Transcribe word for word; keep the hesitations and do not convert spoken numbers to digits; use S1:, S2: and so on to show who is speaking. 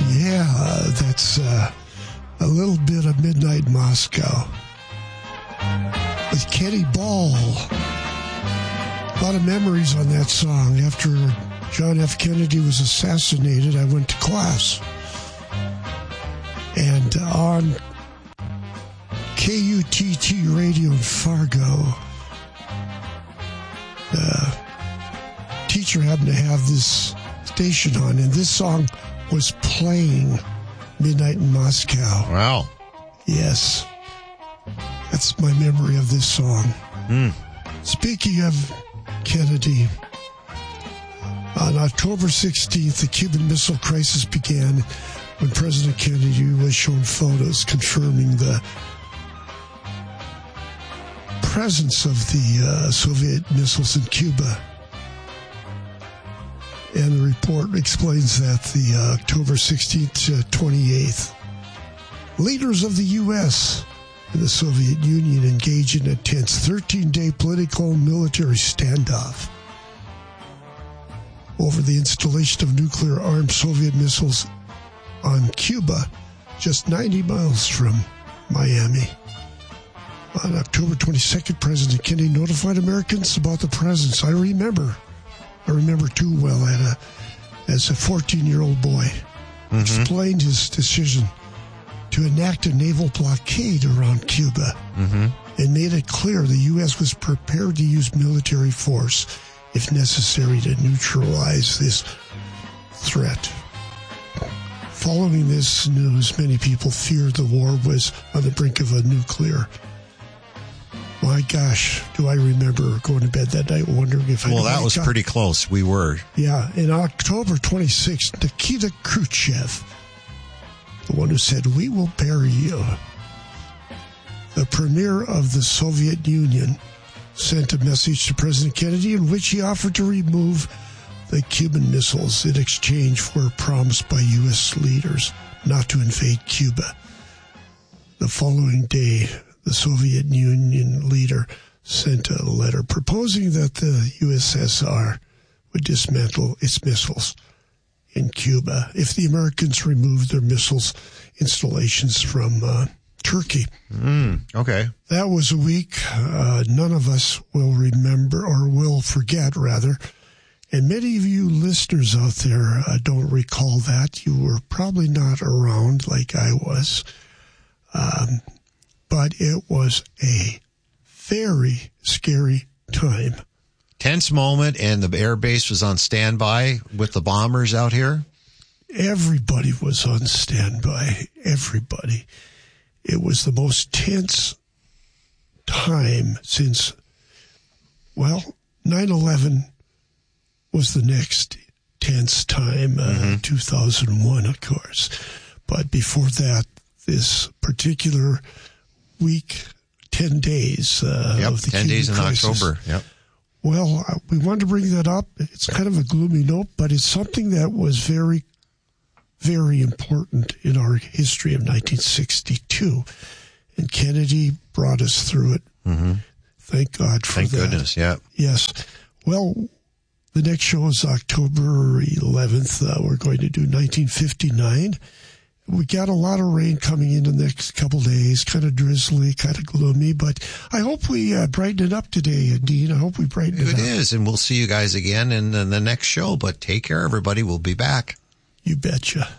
S1: Yeah, that's uh, a little bit of Midnight Moscow with Kenny Ball. A lot of memories on that song. After John F. Kennedy was assassinated, I went to class. And on K U T T radio in Fargo, the teacher happened to have this station on, and this song was playing, Midnight in Moscow.
S2: Wow.
S1: Yes. That's my memory of this song.
S2: Mm.
S1: Speaking of Kennedy, on October sixteenth, the Cuban Missile Crisis began when President Kennedy was shown photos confirming the presence of the uh, Soviet missiles in Cuba. And the report explains that the uh, October sixteenth to twenty-eighth, leaders of the U S and the Soviet Union engaged in a tense thirteen-day political and military standoff over the installation of nuclear-armed Soviet missiles on Cuba, just ninety miles from Miami. On October twenty-second, President Kennedy notified Americans about the presence. I remember. I remember too well at a, as a fourteen-year-old boy. Mm-hmm. Explained his decision to enact a naval blockade around Cuba,
S2: mm-hmm.
S1: and made it clear the U S was prepared to use military force if necessary to neutralize this threat. Following this news, many people feared the war was on the brink of a nuclear. My gosh, do I remember going to bed that night wondering if I...
S2: Well, that was got... pretty close. We were.
S1: Yeah. In October twenty-sixth, Nikita Khrushchev, the one who said, "We will bury you," the premier of the Soviet Union, sent a message to President Kennedy in which he offered to remove the Cuban missiles in exchange for a promise by U S leaders not to invade Cuba. The following day, the Soviet Union leader sent a letter proposing that the U S S R would dismantle its missiles in Cuba if the Americans removed their missiles installations from uh, Turkey.
S2: Mm, okay.
S1: That was a week uh, none of us will remember, or will forget, rather. And many of you listeners out there uh, don't recall that. You were probably not around like I was. Um, but it was a very scary time.
S2: Tense moment, and the air base was on standby with the bombers out here?
S1: Everybody was on standby. Everybody. It was the most tense time since, well, nine eleven was the next tense time, uh, mm-hmm. two thousand one, of course. But before that, this particular week, ten days uh,
S2: yep,
S1: of the
S2: ten
S1: Cuban
S2: days in
S1: crisis.
S2: October. Yep.
S1: Well, uh, we wanted to bring that up. It's kind of a gloomy note, but it's something that was very, very important in our history of nineteen sixty-two. And Kennedy brought us through it.
S2: Mm-hmm.
S1: Thank God for
S2: Thank
S1: that.
S2: Thank goodness, yeah.
S1: Yes. Well, the next show is October eleventh. Uh, we're going to do nineteen fifty-nine. We got a lot of rain coming in the next couple days, kind of drizzly, kind of gloomy, but I hope we uh, brighten it up today, Dean. I hope we brighten it,
S2: it
S1: up.
S2: It is, and we'll see you guys again in the next show, but take care, everybody. We'll be back.
S1: You betcha.